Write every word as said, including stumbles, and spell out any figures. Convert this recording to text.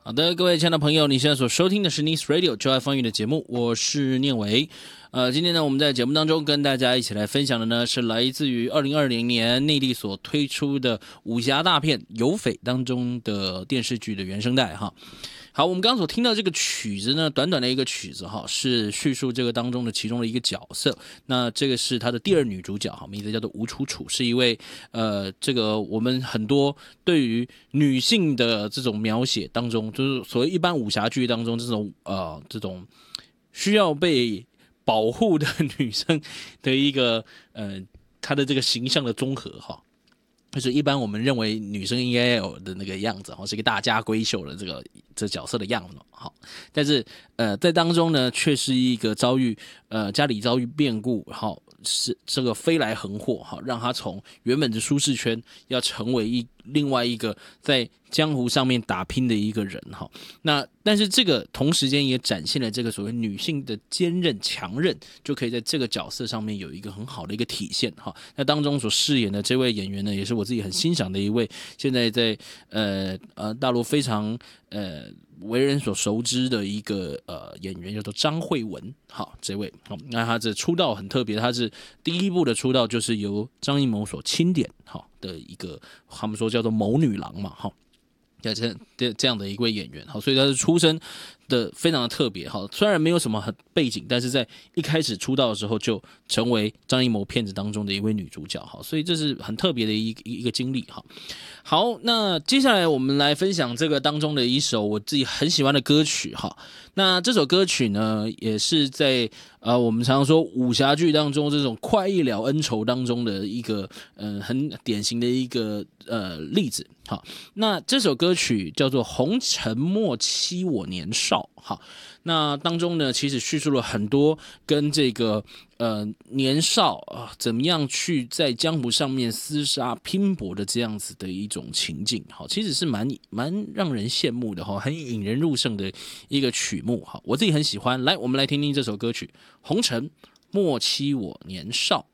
好的，各位亲爱的朋友，你现在所收听的是 Nice Radio 就爱风雨的节目，我是念维。呃，今天呢，我们在节目当中跟大家一起来分享的呢，是来自于二零二零年内地所推出的武侠大片《有匪》当中的电视剧的原声带哈。好，我们刚刚所听到这个曲子呢，短短的一个曲子哈，是叙述这个当中的其中的一个角色。那这个是他的第二女主角哈，名字叫做吴楚楚，是一位呃，这个我们很多对于女性的这种描写当中，就是所谓一般武侠剧当中这种呃这种需要被保护的女生的一个呃她的这个形象的综合哈。就是一般我们认为女生应该有的那个样子，是一个大家闺秀的这个这角色的样子，好，但是呃在当中呢，却是一个遭遇呃家里遭遇变故，好是这个飞来横祸，好让他从原本的舒适圈要成为一另外一个在江湖上面打拼的一个人哈。那但是这个同时间也展现了这个所谓女性的坚韧强韧，就可以在这个角色上面有一个很好的一个体现哈。那当中所饰演的这位演员呢，也是我自己很欣赏的一位，现在在呃呃大陆非常呃为人所熟知的一个呃演员，叫做张慧雯。好，这位好，那他这出道很特别，他是第一部的出道就是由张艺谋所钦点好的一个，他们说叫做谋女郎嘛，哈。这这样的一位演员，好，所以他是出身的非常的特别，好，虽然没有什么背景，但是在一开始出道的时候就成为张艺谋片子当中的一位女主角，好，所以这是很特别的一一个经历，好，好，那接下来我们来分享这个当中的一首我自己很喜欢的歌曲，哈，那这首歌曲呢，也是在呃我们常常说武侠剧当中这种快意了恩仇当中的一个呃很典型的一个呃例子，好，那这首歌曲叫做《红尘莫欺我年少》，好，那当中呢，其实叙述了很多跟这个呃年少啊怎么样去在江湖上面厮杀拼搏的这样子的一种情境，好，其实是蛮蛮让人羡慕的哈，很引人入胜的一个曲目，好，我自己很喜欢。来，我们来听听这首歌曲《红尘莫欺我年少》。